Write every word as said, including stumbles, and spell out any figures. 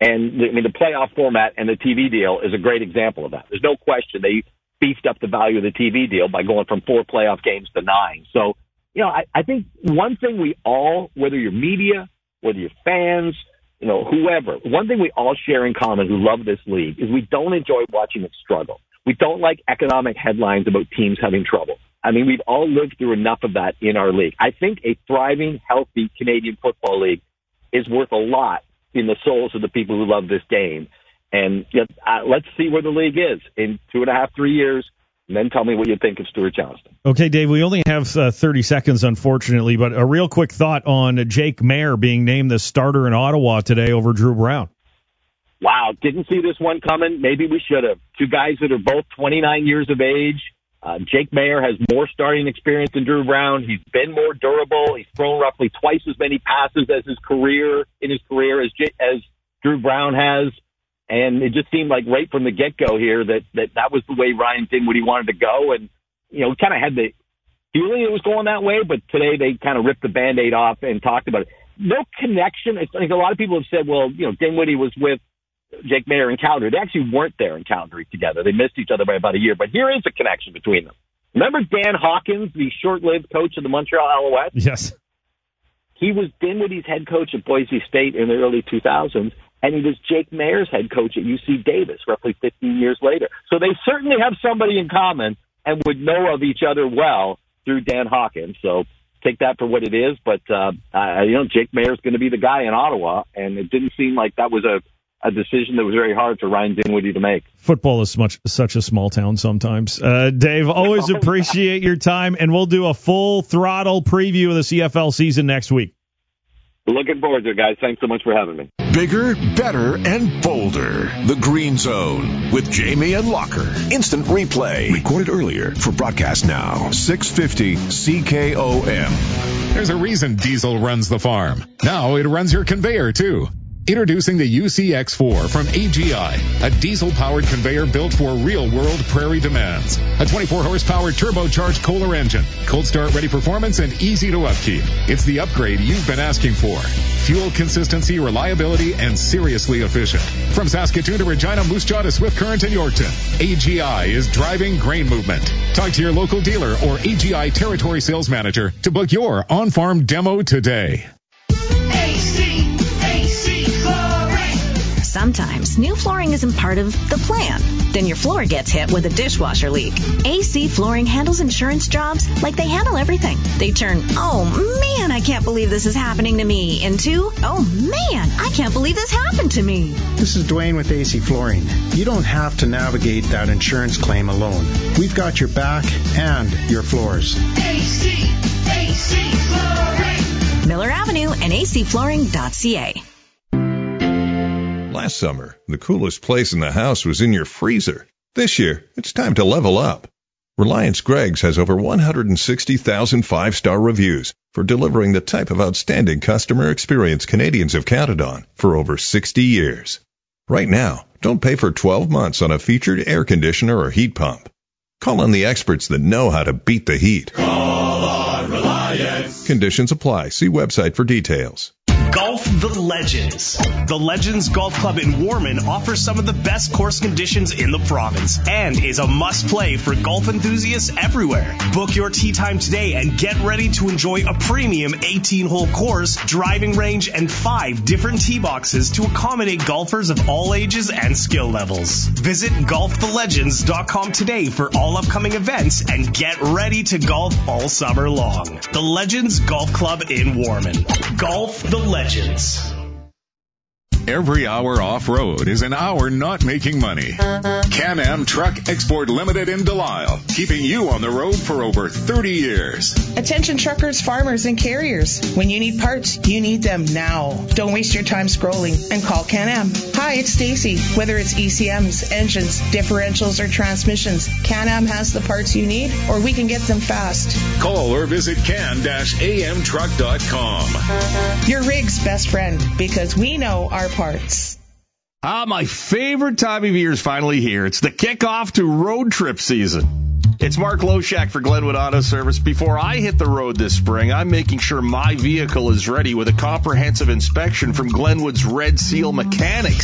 And, I mean, the playoff format and the T V deal is a great example of that. There's no question they beefed up the value of the T V deal by going from four playoff games to nine. So, you know, I, I think one thing we all, whether you're media, whether you're fans, you know, whoever, one thing we all share in common who love this league is we don't enjoy watching it struggle. We don't like economic headlines about teams having trouble. I mean, we've all lived through enough of that in our league. I think a thriving, healthy Canadian Football League is worth a lot in the souls of the people who love this game. And you know, uh, let's see where the league is in two and a half, three years, and then tell me what you think of Stuart Johnston. Okay, Dave, we only have uh, thirty seconds, unfortunately, but a real quick thought on uh, Jake Maier being named the starter in Ottawa today over Drew Brown. Wow, didn't see this one coming. Maybe we should have. Two guys that are both twenty-nine years of age. Uh, Jake Maier has more starting experience than Drew Brown. He's been more durable. He's thrown roughly twice as many passes as his career in his career as J- as Drew Brown has. And it just seemed like right from the get-go here that that, that was the way Ryan Dinwiddie wanted to go. And, you know, kind of had the feeling it was going that way, but today they kind of ripped the Band-Aid off and talked about it. No connection. It's like a lot of people have said, well, you know, Dinwiddie was with Jake Maier in Calgary. They actually weren't there in Calgary together. They missed each other by about a year, but here is a connection between them. Remember Dan Hawkins, the short-lived coach of the Montreal Alouettes? Yes. He was Dinwiddie's head coach at Boise State in the early two thousands, and he was Jake Maier's head coach at U C Davis roughly fifteen years later. So they certainly have somebody in common and would know of each other well through Dan Hawkins. So take that for what it is, but uh, uh, you know, Jake Maier's going to be the guy in Ottawa, and it didn't seem like that was a a decision that was very hard for Ryan Dinwiddie to make. Football is much, such a small town sometimes. Uh, Dave, always appreciate your time, and we'll do a full throttle preview of the C F L season next week. Looking forward to it, guys. Thanks so much for having me. Bigger, better, and bolder. The Green Zone with Jamie and Locker. Instant replay. Recorded earlier for broadcast now. six fifty C K O M. There's a reason diesel runs the farm. Now it runs your conveyor, too. Introducing the U C X four from A G I, a diesel-powered conveyor built for real-world prairie demands. A twenty-four horsepower turbocharged Kohler engine, cold start-ready performance, and easy to upkeep. It's the upgrade you've been asking for. Fuel consistency, reliability, and seriously efficient. From Saskatoon to Regina, Moose Jaw to Swift Current and Yorkton, A G I is driving grain movement. Talk to your local dealer or A G I territory sales manager to book your on-farm demo today. Sometimes new flooring isn't part of the plan. Then your floor gets hit with a dishwasher leak. A C Flooring handles insurance jobs like they handle everything. They turn, oh man, I can't believe this is happening to me, into, oh man, I can't believe this happened to me. This is Dwayne with A C Flooring. You don't have to navigate that insurance claim alone. We've got your back and your floors. A C, A C Flooring. Miller Avenue and A C flooring dot C A. Last summer, the coolest place in the house was in your freezer. This year, it's time to level up. Reliance Greggs has over one hundred sixty thousand five-star reviews for delivering the type of outstanding customer experience Canadians have counted on for over sixty years. Right now, don't pay for twelve months on a featured air conditioner or heat pump. Call on the experts that know how to beat the heat. Call on Reliance. Conditions apply. See website for details. Golf the Legends. The Legends Golf Club in Warman offers some of the best course conditions in the province and is a must-play for golf enthusiasts everywhere. Book your tee time today and get ready to enjoy a premium eighteen-hole course, driving range, and five different tee boxes to accommodate golfers of all ages and skill levels. Visit golf the legends dot com today for all upcoming events and get ready to golf all summer long. The Legends Golf Club in Warman. Golf the Legends. Every hour off-road is an hour not making money. Can-Am Truck Export Limited in Delisle, keeping you on the road for over thirty years. Attention truckers, farmers, and carriers. When you need parts, you need them now. Don't waste your time scrolling and call Can-Am. Hi, it's Stacy. Whether it's E C Ms, engines, differentials, or transmissions, Can-Am has the parts you need, or we can get them fast. Call or visit can dash a m truck dot com. Your rig's best friend, because we know our parts. Ah, my favorite time of year is finally here. It's the kickoff to road trip season. It's Mark Loshak for Glenwood Auto Service. Before I hit the road this spring, I'm making sure my vehicle is ready with a comprehensive inspection from Glenwood's Red Seal Mechanics.